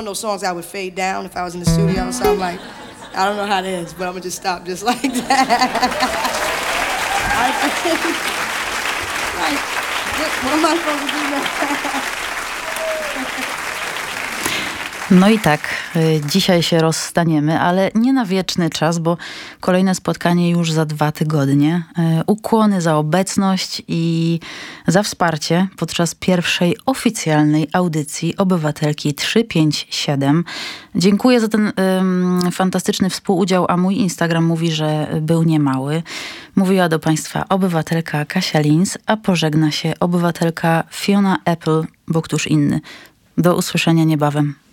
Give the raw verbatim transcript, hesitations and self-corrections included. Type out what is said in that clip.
one of those songs I would fade down if I was in the studio. So I'm like, I don't know how it is, but I'm gonna just stop just like that. Like, what am I supposed to do now? No i tak, dzisiaj się rozstaniemy, ale nie na wieczny czas, bo kolejne spotkanie już za dwa tygodnie. Ukłony za obecność i za wsparcie podczas pierwszej oficjalnej audycji Obywatelki trzysta pięćdziesiąt siedem. Dziękuję za ten um, fantastyczny współudział, a mój Instagram mówi, że był niemały. Mówiła do Państwa obywatelka Kasia Linz, a pożegna się obywatelka Fiona Apple, bo któż inny. Do usłyszenia niebawem.